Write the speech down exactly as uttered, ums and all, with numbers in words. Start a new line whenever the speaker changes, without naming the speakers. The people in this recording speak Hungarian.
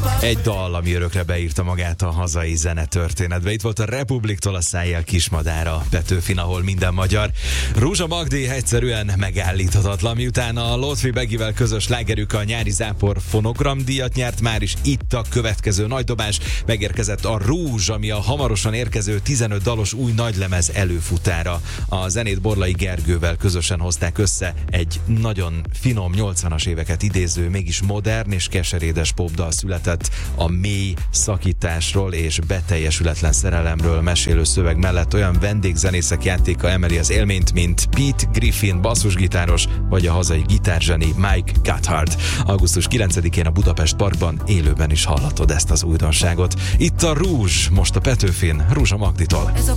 Egy dal, ami örökre beírta magát a hazai zenetörténetbe. Itt volt a Republiktól a Szájjel Kismadára, Petőfin, ahol minden magyar. Rúzsa Magdi egyszerűen megállíthatatlan, miután a Lotfi Begivel közös slágerük a nyári zápor fonogramdíjat nyert, már is itt a következő nagy dobás. Megérkezett a Rúzs, ami a hamarosan érkező tizenöt dalos új nagylemez előfutára. A zenét Borlai Gergővel közösen hozták össze, egy nagyon finom nyolcvanas éveket idéző, mégis modern és keserédes popdal született. A mély szakításról és beteljesületlen szerelemről mesélő szöveg mellett olyan vendégzenészek játéka emeli az élményt, mint Pete Griffin basszusgitáros, vagy a hazai gitárzseni Mike Cathard. augusztus kilencedikén a Budapest Parkban élőben is hallhatod ezt az újdonságot. Itt a Rúzs, most a Petőfin, Rúzsa Magditól.